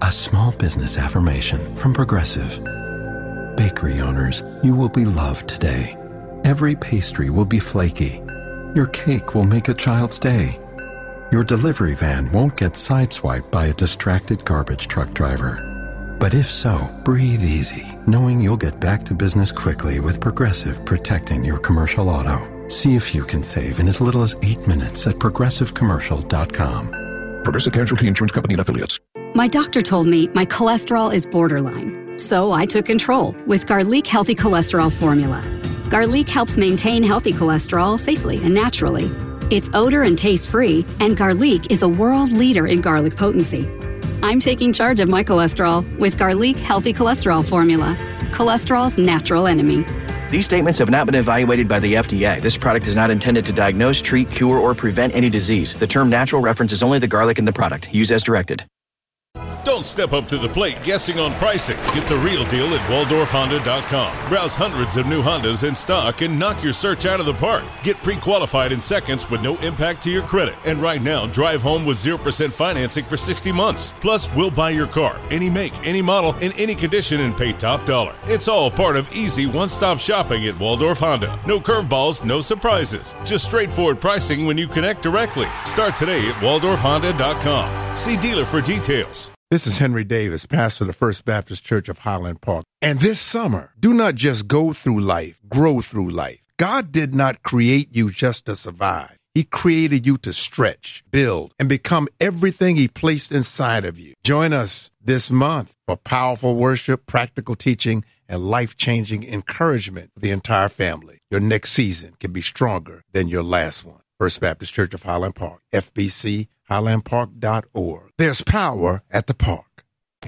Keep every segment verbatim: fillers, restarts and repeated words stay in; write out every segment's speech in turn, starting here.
A small business affirmation from Progressive. Bakery owners, you will be loved today. Every pastry will be flaky. Your cake will make a child's day. Your delivery van won't get sideswiped by a distracted garbage truck driver. But if so, breathe easy, knowing you'll get back to business quickly with Progressive protecting your commercial auto. See if you can save in as little as eight minutes at progressive commercial dot com. Progressive Casualty Insurance Company and Affiliates. My doctor told me my cholesterol is borderline, so I took control with Garlic Healthy Cholesterol Formula. Garlic helps maintain healthy cholesterol safely and naturally. It's odor and taste-free, and Garlic is a world leader in garlic potency. I'm taking charge of my cholesterol with Garlic Healthy Cholesterol Formula, cholesterol's natural enemy. These statements have not been evaluated by the F D A. This product is not intended to diagnose, treat, cure, or prevent any disease. The term natural references only the garlic in the product. Use as directed. Don't step up to the plate guessing on pricing. Get the real deal at Waldorf Honda dot com. Browse hundreds of new Hondas in stock and knock your search out of the park. Get pre-qualified in seconds with no impact to your credit. And right now, drive home with zero percent financing for sixty months. Plus, we'll buy your car, any make, any model, in any condition, and pay top dollar. It's all part of easy one-stop shopping at Waldorf Honda. No curveballs, no surprises. Just straightforward pricing when you connect directly. Start today at Waldorf Honda dot com. See dealer for details. This is Henry Davis, pastor of the First Baptist Church of Highland Park. And this summer, do not just go through life, grow through life. God did not create you just to survive. He created you to stretch, build, and become everything He placed inside of you. Join us this month for powerful worship, practical teaching, and life-changing encouragement for the entire family. Your next season can be stronger than your last one. First Baptist Church of Highland Park, F B C, highland park dot org. There's power at the park.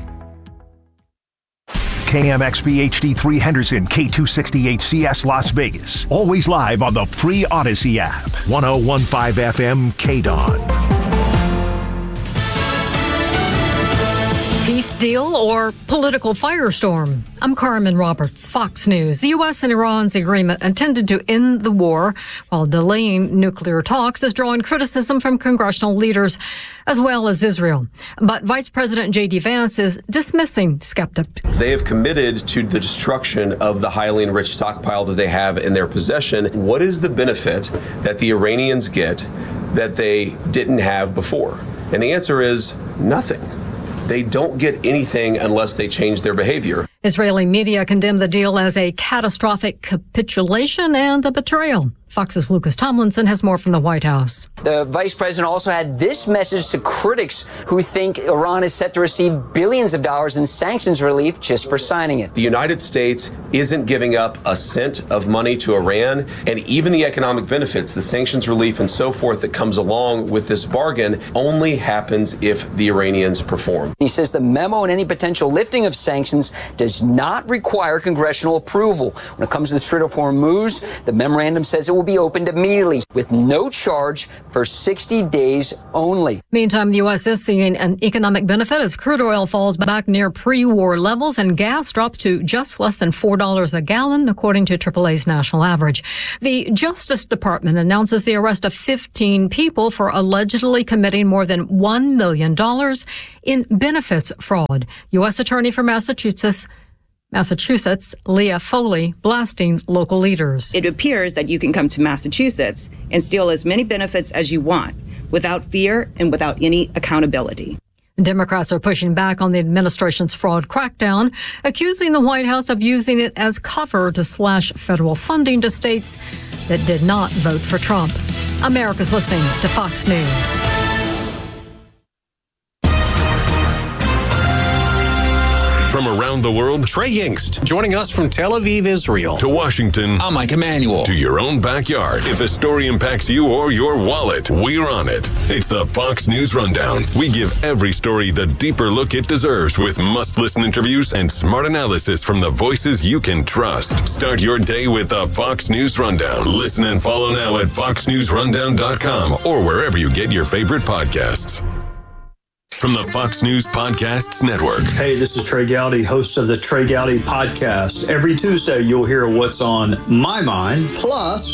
K M X B H D three Henderson, K two sixty-eight C S Las Vegas. Always live on the free Odyssey app. one oh one point five F M K D O N. Peace deal or political firestorm? I'm Carmen Roberts, Fox News. The U S and Iran's agreement intended to end the war while delaying nuclear talks is drawing criticism from congressional leaders as well as Israel. But Vice President J D Vance is dismissing skeptics. They have committed to the destruction of the highly enriched stockpile that they have in their possession. What is the benefit that the Iranians get that they didn't have before? And the answer is nothing. They don't get anything unless they change their behavior. Israeli media condemned the deal as a catastrophic capitulation and a betrayal. Fox's Lucas Tomlinson has more from the White House. The vice president also had this message to critics who think Iran is set to receive billions of dollars in sanctions relief just for signing it. The United States isn't giving up a cent of money to Iran, and even the economic benefits, the sanctions relief and so forth that comes along with this bargain only happens if the Iranians perform. He says the memo and any potential lifting of sanctions does not require congressional approval. When it comes to the Strait of Hormuz, the memorandum says it will be opened immediately with no charge for sixty days only. Meantime, the U S is seeing an economic benefit as crude oil falls back near pre-war levels and gas drops to just less than four dollars a gallon, according to triple A's national average. The Justice Department announces the arrest of fifteen people for allegedly committing more than one million dollars in benefits fraud. U S Attorney for Massachusetts Massachusetts, Leah Foley, blasting local leaders. It appears that you can come to Massachusetts and steal as many benefits as you want without fear and without any accountability. Democrats are pushing back on the administration's fraud crackdown, accusing the White House of using it as cover to slash federal funding to states that did not vote for Trump. America's listening to Fox News. From around the world, Trey Yingst, joining us from Tel Aviv, Israel. To Washington. I'm Mike Emanuel. To your own backyard. If a story impacts you or your wallet, we're on it. It's the Fox News Rundown. We give every story the deeper look it deserves with must-listen interviews and smart analysis from the voices you can trust. Start your day with the Fox News Rundown. Listen and follow now at fox news rundown dot com or wherever you get your favorite podcasts. From the Fox News Podcasts Network. Hey, this is Trey Gowdy, host of the Trey Gowdy Podcast. Every Tuesday, you'll hear what's on my mind. Plus,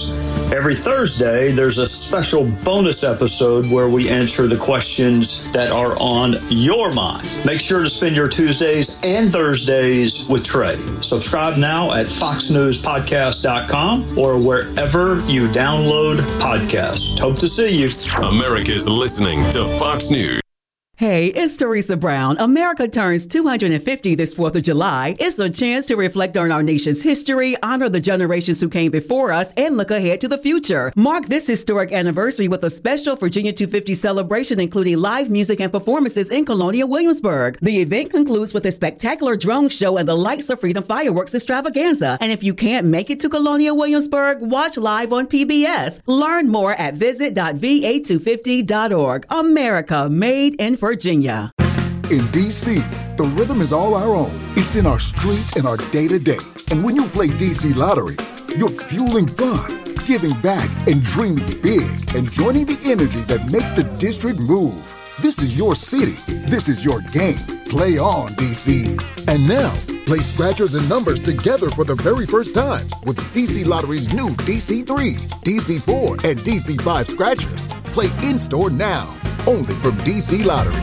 Every Thursday, there's a special bonus episode where we answer the questions that are on your mind. Make sure to spend your Tuesdays and Thursdays with Trey. Subscribe now at fox news podcast dot com or wherever you download podcasts. Hope to see you. America's listening to Fox News. Hey, it's Teresa Brown. America turns two hundred fifty this fourth of July. It's a chance to reflect on our nation's history, honor the generations who came before us, and look ahead to the future. Mark this historic anniversary with a special Virginia two fifty celebration, including live music and performances in Colonial Williamsburg. The event concludes with a spectacular drone show and the Lights of Freedom fireworks extravaganza. And if you can't make it to Colonial Williamsburg, watch live on P B S. Learn more at visit dot v a two fifty dot org. America, made in Virginia. In D C, the rhythm is all our own. It's in our streets and our day-to-day. And when you play D C Lottery, you're fueling fun, giving back, and dreaming big, and joining the energy that makes the district move. This is your city. This is your game. Play on, D C. And now, play scratchers and numbers together for the very first time with D C Lottery's new D C three, D C four, and D C five scratchers. Play in-store now, only from D C Lottery.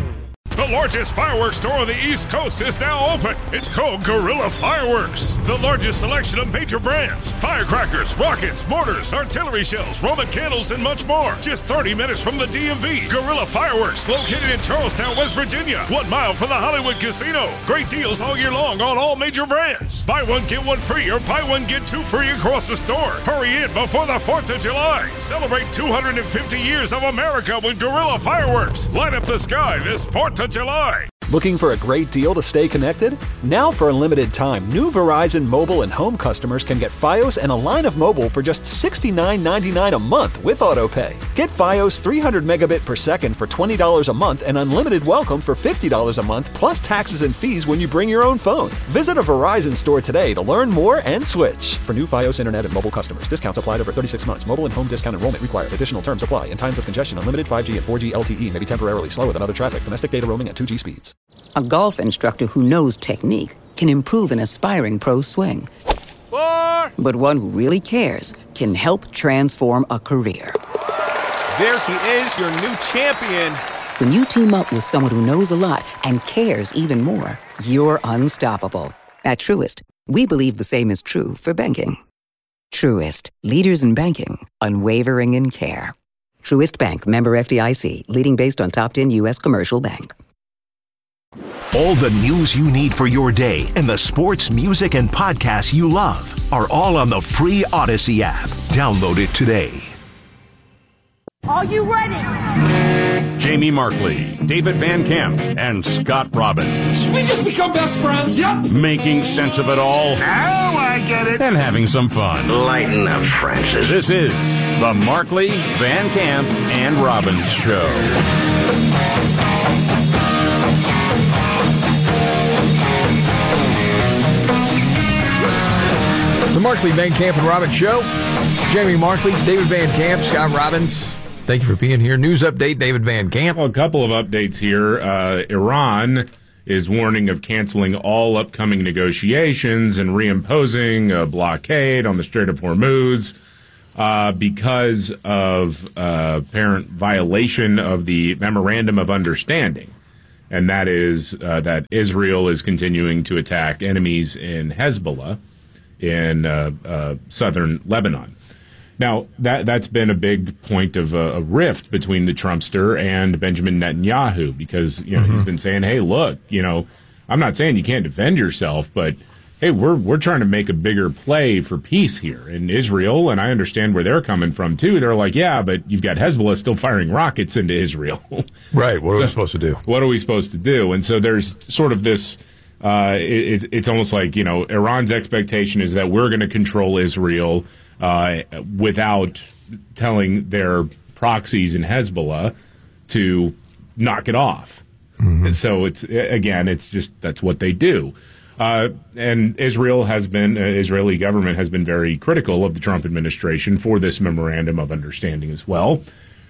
The largest fireworks store on the East Coast is now open. It's called Guerrilla Fireworks. The largest selection of major brands, firecrackers, rockets, mortars, artillery shells, Roman candles, and much more. Just thirty minutes from the D M V. Guerrilla Fireworks, located in Charlestown, West Virginia. One mile from the Hollywood Casino. Great deals all year long on all major brands. Buy one, get one free, or buy one, get two free across the store. Hurry in before the fourth of July. Celebrate two hundred fifty years of America with Guerrilla Fireworks. Light up the sky this fourth of July. Looking for a great deal to stay connected? Now for a limited time, new Verizon mobile and home customers can get Fios and a line of mobile for just sixty-nine ninety-nine a month with AutoPay. Get Fios three hundred megabit per second for twenty dollars a month and unlimited welcome for fifty dollars a month plus taxes and fees when you bring your own phone. Visit a Verizon store today to learn more and switch. For new Fios internet and mobile customers, discounts applied over thirty-six months. Mobile and home discount enrollment required. Additional terms apply. In times of congestion, unlimited five G and four G L T E may be temporarily slower than other traffic. Domestic data roaming at two G speeds. A golf instructor who knows technique can improve an aspiring pro's swing. Four. But one who really cares can help transform a career. There he is, your new champion. When you team up with someone who knows a lot and cares even more, you're unstoppable. At Truist, we believe the same is true for banking. Truist, leaders in banking, unwavering in care. Truist Bank, member F D I C, leading based on top ten U S commercial bank. All the news you need for your day and the sports, music, and podcasts you love are all on the free Odyssey app. Download it today. Are you ready? Jamie Markley, David Van Camp, and Scott Robbins. Did we just become best friends? Yep. Making sense of it all. Now I get it. And having some fun. Lighten up, Francis. This is the Markley, Van Camp, and Robbins Show. The Markley, Van Camp, and Robbins Show. Jamie Markley, David Van Camp, Scott Robbins. Thank you for being here. News update, David Van Camp. Well, a couple of updates here. Uh, Iran is warning of canceling all upcoming negotiations and reimposing a blockade on the Strait of Hormuz uh, because of uh, apparent violation of the Memorandum of Understanding. And that is uh, that Israel is continuing to attack enemies in Hezbollah in uh, uh, southern Lebanon. Now, that, that's been a big point of uh, a rift between the Trumpster and Benjamin Netanyahu because, you know, mm-hmm. he's been saying, hey, look, you know, I'm not saying you can't defend yourself, but, hey, we're we're trying to make a bigger play for peace here in Israel, and I understand where they're coming from, too. They're like, yeah, but you've got Hezbollah still firing rockets into Israel. Right, what are so, we supposed to do? What are we supposed to do? And so there's sort of this... Uh, it, it's almost like, you know, Iran's expectation is that we're going to control Israel uh, without telling their proxies in Hezbollah to knock it off. Mm-hmm. And so it's, again, it's just, that's what they do. Uh, and Israel has been, uh, Israeli government has been very critical of the Trump administration for this memorandum of understanding as well.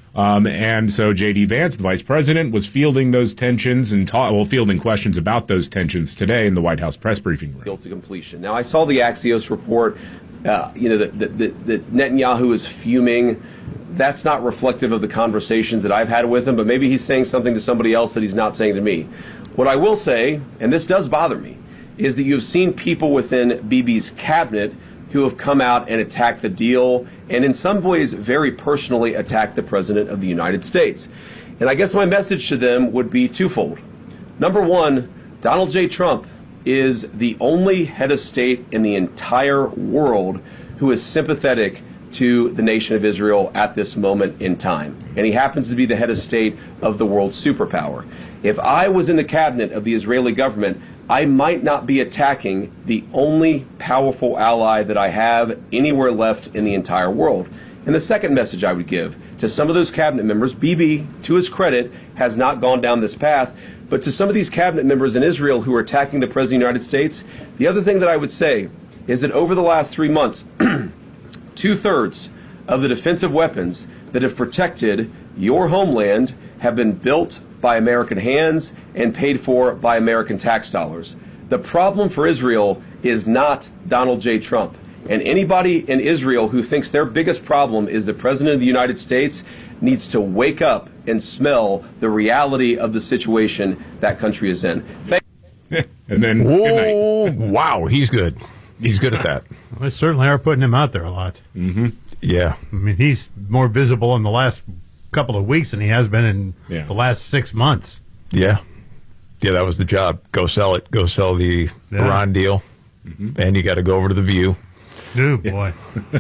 Um, and so J D. Vance, the vice president, was fielding those tensions and ta- well, fielding questions about those tensions today in the White House press briefing room. To completion. Now, I saw the Axios report. Uh, you know, that, that, that Netanyahu is fuming. That's not reflective of the conversations that I've had with him, but maybe he's saying something to somebody else that he's not saying to me. What I will say, and this does bother me, is that you've seen people within Bibi's cabinet who have come out and attacked the deal, and in some ways very personally attacked the President of the United States. And I guess my message to them would be twofold. Number one, Donald J. Trump is the only head of state in the entire world who is sympathetic to the nation of Israel at this moment in time. And he happens to be the head of state of the world's superpower. If I was in the cabinet of the Israeli government, I might not be attacking the only powerful ally that I have anywhere left in the entire world. And the second message I would give to some of those cabinet members, Bibi, to his credit, has not gone down this path, but to some of these cabinet members in Israel who are attacking the President of the United States, the other thing that I would say is that over the last three months, two-thirds of the defensive weapons that have protected your homeland have been built by American hands and paid for by American tax dollars. The problem for Israel is not Donald J. Trump. And anybody in Israel who thinks their biggest problem is the President of the United States needs to wake up and smell the reality of the situation that country is in. Thank- and then, Whoa, wow, he's good. He's good at that. Well, they certainly are putting him out there a lot. Mm-hmm. Yeah. I mean, he's more visible in the last couple of weeks than he has been in Yeah. the last six months. Yeah. Yeah, that was the job. Go sell it. Go sell the Yeah. Iran deal. Mm-hmm. And you got to go over to The View. Oh, boy.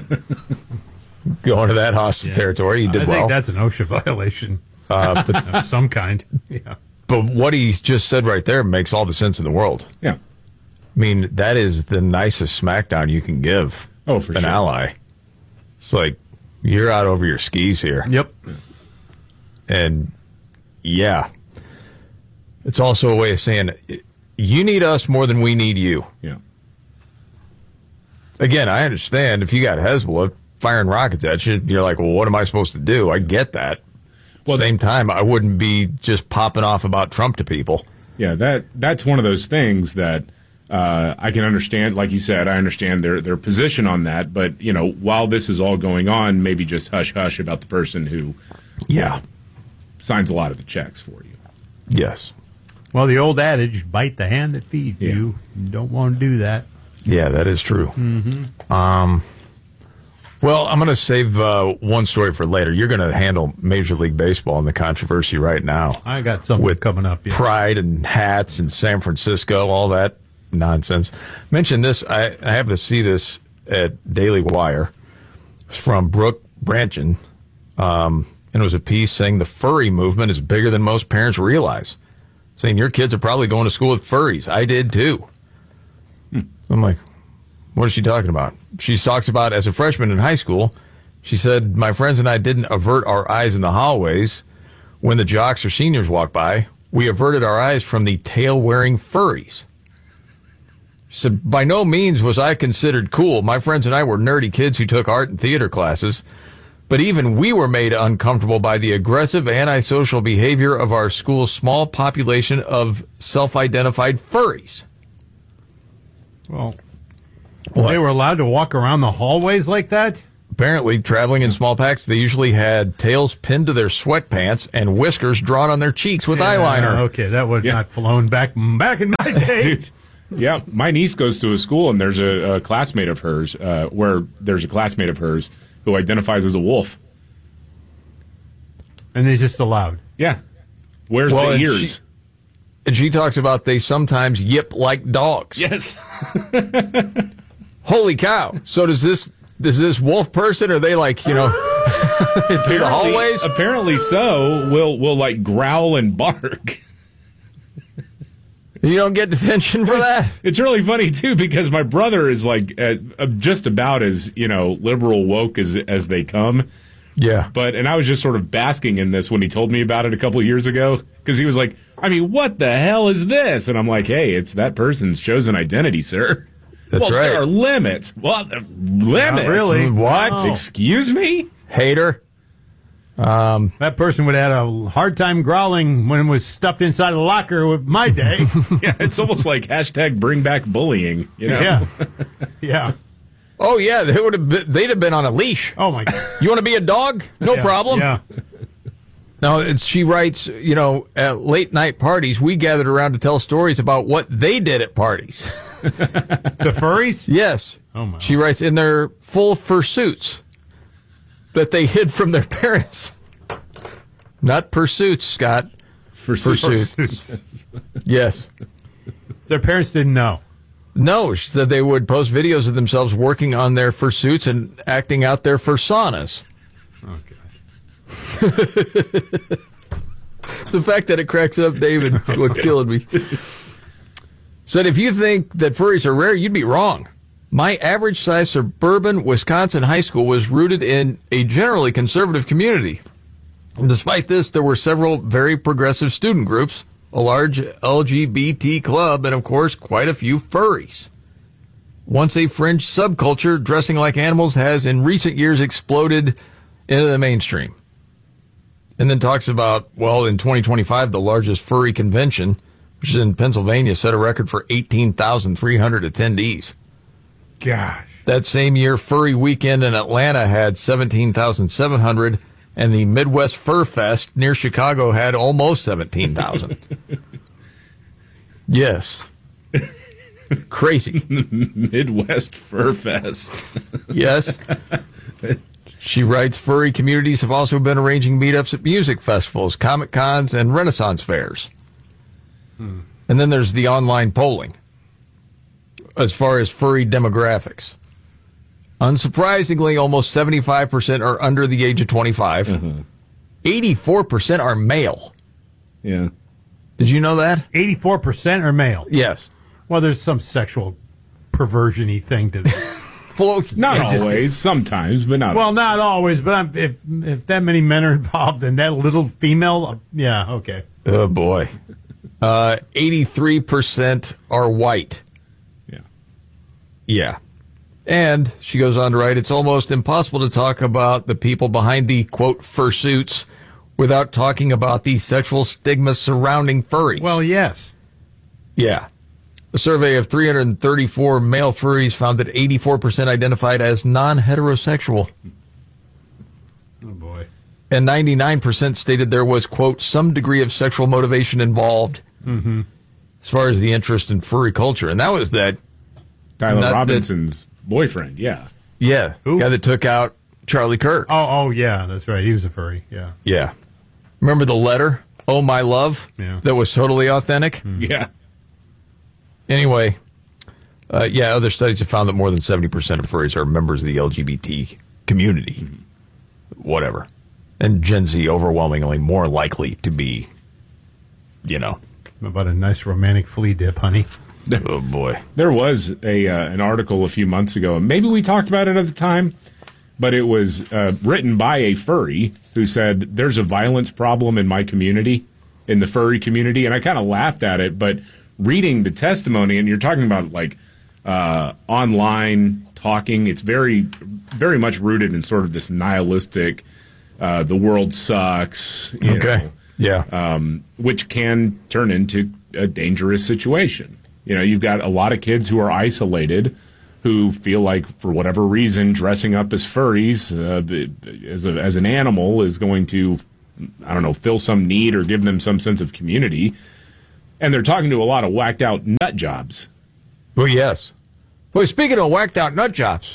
Go into that hostile Yeah. territory. He did I well. think that's an OSHA violation Uh, but, of some kind. Yeah. But what he just said right there makes all the sense in the world. Yeah. I mean, that is the nicest smackdown you can give oh, for an sure. ally. It's like, you're out over your skis here. Yep. And, yeah. It's also a way of saying, you need us more than we need you. Yeah. Again, I understand if you got Hezbollah firing rockets at you, you're like, well, what am I supposed to do? I get that. Well, same time, I wouldn't be just popping off about Trump to people. Yeah, that that's one of those things that uh, I can understand. Like you said, I understand their their position on that. But you know, while this is all going on, maybe just hush hush about the person who, yeah, signs a lot of the checks for you. Yes. Well, the old adage, bite the hand that feeds Yeah. you. You don't want to do that. Yeah, that is true. Mm-hmm. Um, well, I'm going to save uh, one story for later. You're going to handle Major League Baseball and the controversy right now. I got something with coming up. Yeah. Pride and hats in San Francisco, all that nonsense. Mention this. I, I happened to see this at Daily Wire. It's from Brooke Branchen. Um, and it was a piece saying the furry movement is bigger than most parents realize. Saying your kids are probably going to school with furries. I did too. Hmm. I'm like, what is she talking about? She talks about as a freshman in high school, she said, my friends and I didn't avert our eyes in the hallways when the jocks or seniors walked by. We averted our eyes from the tail-wearing furries. She said, by no means was I considered cool. My friends and I were nerdy kids who took art and theater classes. But even we were made uncomfortable by the aggressive, antisocial behavior of our school's small population of self-identified furries. Well, what? They were allowed to walk around the hallways like that? Apparently, traveling in small packs, they usually had tails pinned to their sweatpants and whiskers drawn on their cheeks with yeah, eyeliner. Okay, that would yeah. not flown back back in my day. Dude, yeah, my niece goes to a school, and there's a, a classmate of hers, uh, where there's a classmate of hers who identifies as a wolf. And they just allowed? Yeah. Where's well, the and ears? She, and she talks about they sometimes yip like dogs. Yes. Holy cow. So does this does this wolf person, are they like, you know, through the hallways? Apparently so. Will will like growl and bark. You don't get detention for it's, that? It's really funny, too, because my brother is like uh, just about as, you know, liberal woke as as they come. Yeah. But, and I was just sort of basking in this when he told me about it a couple of years ago, because he was like, I mean, what the hell is this? And I'm like, hey, it's that person's chosen identity, sir. That's well, right. There are limits. What? Limits? Not really. What? Oh. Excuse me? Hater. Um, that person would have had a hard time growling when it was stuffed inside a locker with my day. Yeah, it's almost like hashtag bring back bullying. You know? Yeah. Yeah. Oh, yeah, they would have been, they'd have been on a leash. Oh, my God. You want to be a dog? No Yeah, problem. Yeah. Now, it's- she writes, you know, at late night parties, we gathered around to tell stories about what they did at parties. The furries? Yes. Oh, my. She writes, in their full fursuits that they hid from their parents. Not pursuits, Scott. Fursuits. Pursuits. Yes. Their parents didn't know. No, she said they would post videos of themselves working on their fursuits and acting out their fursonas. Oh, The fact that it cracks up David is what's killing me. Said, if you think that furries are rare, you'd be wrong. My average-sized suburban Wisconsin high school was rooted in a generally conservative community. And despite this, there were several very progressive student groups, a large L G B T club, and, of course, quite a few furries. Once a fringe subculture, dressing like animals has in recent years exploded into the mainstream. And then talks about, well, in twenty twenty-five, the largest furry convention, which is in Pennsylvania, set a record for eighteen thousand three hundred attendees. Gosh. That same year, Furry Weekend in Atlanta had seventeen thousand seven hundred, and the Midwest Fur Fest near Chicago had almost seventeen thousand. Yes. Crazy. Midwest Fur Fest. Yes. She writes, furry communities have also been arranging meetups at music festivals, comic cons, and Renaissance fairs. Hmm. And then there's the online polling as far as furry demographics. Unsurprisingly, almost seventy-five percent are under the age of twenty-five. Uh-huh. eighty-four percent are male. Yeah. Did you know that? eighty-four percent are male. Yes. Well, there's some sexual perversion-y thing to this. Well, not just- always, sometimes, but not Well, not always, but I'm, if if that many men are involved in that little female, uh, yeah, okay. Oh, boy. Uh, eighty-three percent are white. Yeah. Yeah. And she goes on to write, it's almost impossible to talk about the people behind the, quote, fursuits without talking about the sexual stigma surrounding furries. Well, yes. Yeah. A survey of three hundred thirty-four male furries found that eighty-four percent identified as non-heterosexual. Oh, boy. And ninety-nine percent stated there was, quote, some degree of sexual motivation involved Mm-hmm. as far as the interest in furry culture. And that was that Tyler not Robinson's boyfriend, yeah. Yeah. Who? Guy that took out Charlie Kirk. Oh, oh, yeah, that's right. He was a furry, yeah. Yeah. Remember the letter, Oh My Love, Yeah. that was totally authentic? Yeah. Anyway, uh, yeah, other studies have found that more than seventy percent of furries are members of the L G B T community. Whatever. And Gen Z overwhelmingly more likely to be, you know. How about a nice romantic flea dip, honey? Oh, boy. There was a uh, an article a few months ago, and maybe we talked about it at the time, but it was uh, written by a furry who said, there's a violence problem in my community, in the furry community, and I kind of laughed at it, but reading the testimony, and you're talking about, like, uh, online talking, it's very, very much rooted in sort of this nihilistic, uh, the world sucks, you Okay. know, Yeah. um, which can turn into a dangerous situation. You know, you've got a lot of kids who are isolated, who feel like, for whatever reason, dressing up as furries, uh, the, as, a, as an animal, is going to, I don't know, fill some need or give them some sense of community. And they're talking to a lot of whacked out nut jobs. Well, yes. Well, speaking of whacked out nut jobs,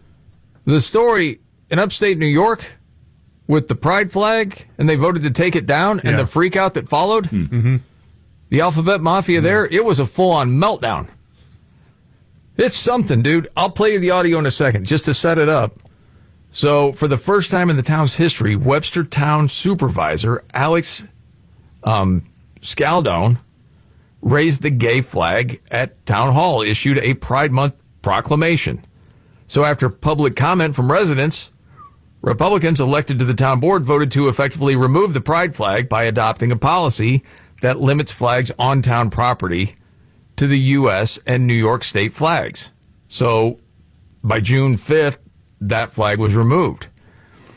the story in upstate New York with the pride flag, and they voted to take it down, and Yeah. the freak out that followed, Mm-hmm. the alphabet mafia there, it was a full-on meltdown. It's something, dude. I'll play you the audio in a second, just to set it up. So, for the first time in the town's history, Webster Town Supervisor Alex um, Scaldone raised the gay flag at Town Hall, issued a Pride Month proclamation. So after public comment from residents, Republicans elected to the town board voted to effectively remove the pride flag by adopting a policy that limits flags on town property to the U S and New York state flags. So by June fifth, that flag was removed.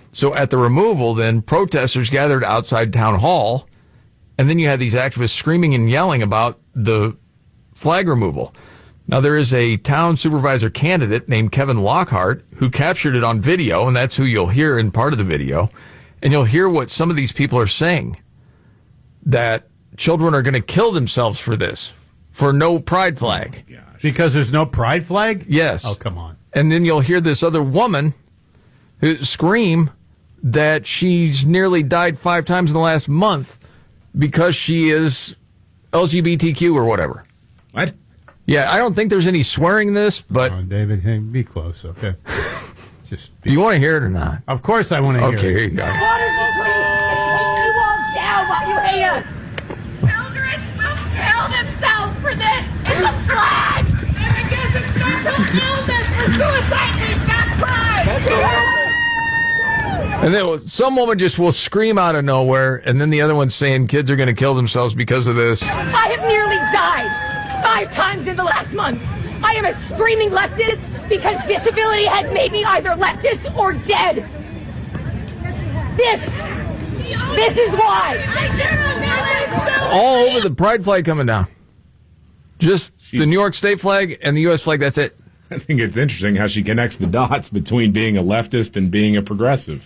So at the removal, then protesters gathered outside town hall, and then you had these activists screaming and yelling about the flag removal. Now, there is a town supervisor candidate named Kevin Lockhart who captured it on video, and that's who you'll hear in part of the video. And you'll hear what some of these people are saying, that children are going to kill themselves for this, for no pride flag. Oh, because there's no pride flag? Yes. Oh, come on. And then you'll hear this other woman who scream that she's nearly died five times in the last month because she is L G B T Q or whatever. What? Yeah, I don't think there's any swearing in this, but... Oh, David, hey, be close, okay? Just be... Do you want to hear it or not? Of course I want to hear okay, it. Okay, here you go. What is the truth? Keep you all down while you hate us. Children will kill themselves for this. It's a flag. And I guess it's mental illness for suicide week, not pride. That's right. And then some woman just will scream out of nowhere, and then the other one's saying kids are going to kill themselves because of this. I have nearly died five times in the last month. I am a screaming leftist because disability has made me either leftist or dead. This, this is why. All over the pride flag coming down. Just She's, the New York State flag and the U S flag, that's it. I think it's interesting how she connects the dots between being a leftist and being a progressive.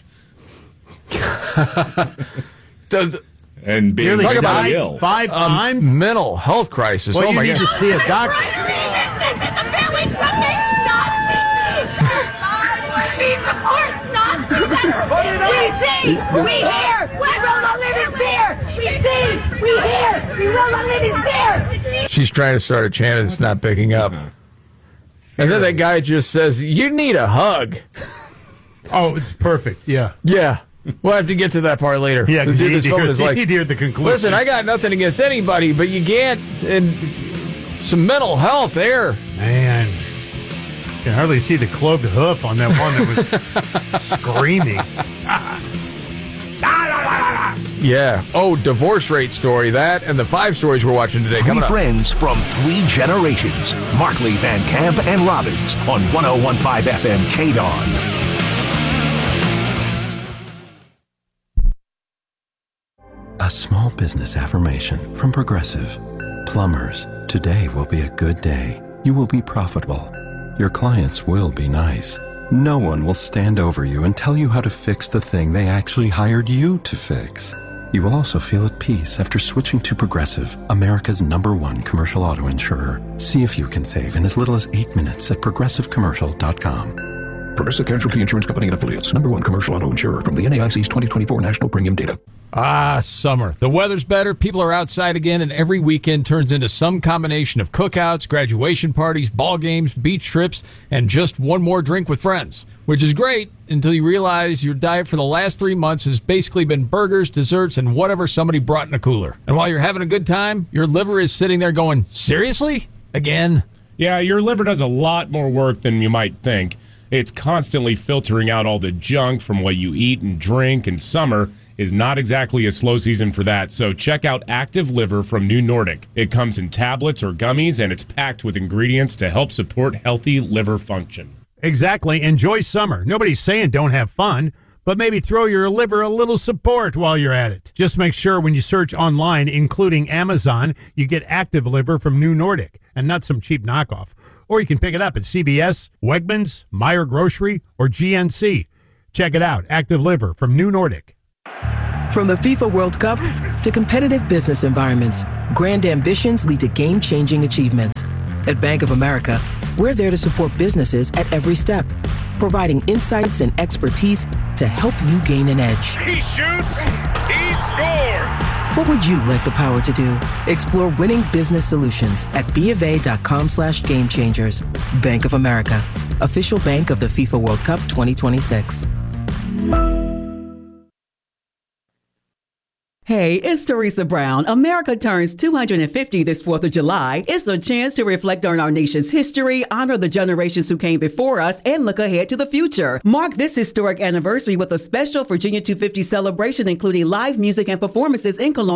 the, and being Nearly mentally ill. Five um, times? Mental health crisis. Well, oh you my need God. to see a doctor. She supports Nazis. We see, we hear, we will not live in fear. We see, we hear, we will not live in fear. She's trying to start a chant and it's not picking up. And then that guy just says, you need a hug. Oh, it's perfect, yeah. Yeah. We'll have to get to that part later. Yeah, the dude you this need to woman hear- is like, you need to hear the conclusion. Listen, I got nothing against anybody, but you can't, and some mental health there. Man. You can hardly see the cloved hoof on that one that was screaming. Yeah. Oh, divorce rate story. That and the five stories we're watching today. Three Coming up. friends from three generations. Markley, Van Camp, and Robbins on one oh one point five F M K D O N. A small business affirmation from Progressive. Plumbers, today will be a good day. You will be profitable. Your clients will be nice. No one will stand over you and tell you how to fix the thing they actually hired you to fix. You will also feel at peace after switching to Progressive, America's number one commercial auto insurer. See if you can save in as little as eight minutes at progressive commercial dot com. Progressive Casualty Insurance Company and Affiliates. Number one commercial auto insurer from the N A I C's twenty twenty-four National Premium Data. Ah, summer. The weather's better, people are outside again, and every weekend turns into some combination of cookouts, graduation parties, ball games, beach trips, and just one more drink with friends. Which is great until you realize your diet for the last three months has basically been burgers, desserts, and whatever somebody brought in a cooler. And while you're having a good time, your liver is sitting there going, seriously? Again? Yeah, your liver does a lot more work than you might think. It's constantly filtering out all the junk from what you eat and drink, and summer is not exactly a slow season for that. So check out Active Liver from New Nordic. It comes in tablets or gummies, and it's packed with ingredients to help support healthy liver function. Exactly. Enjoy summer. Nobody's saying don't have fun, but maybe throw your liver a little support while you're at it. Just make sure when you search online, including Amazon, you get Active Liver from New Nordic and not some cheap knockoff. Or you can pick it up at C V S, Wegmans, Meijer Grocery, or G N C. Check it out. Active Liver from New Nordic. From the FIFA World Cup to competitive business environments, grand ambitions lead to game-changing achievements. At Bank of America, we're there to support businesses at every step, providing insights and expertise to help you gain an edge. He shoots, he scores! What would you like the power to do? Explore winning business solutions at BofA.com slash game changers. Bank of America, official bank of the FIFA World Cup twenty twenty-six. Hey, it's Teresa Brown. America turns two hundred fifty this fourth of July. It's a chance to reflect on our nation's history, honor the generations who came before us, and look ahead to the future. Mark this historic anniversary with a special Virginia two fifty celebration, including live music and performances in Cologne.